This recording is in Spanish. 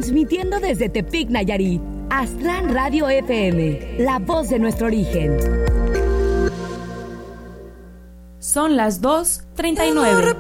transmitiendo desde Tepic, Nayarit. Aztlán Radio FM, la voz de nuestro origen. Son las 2:39.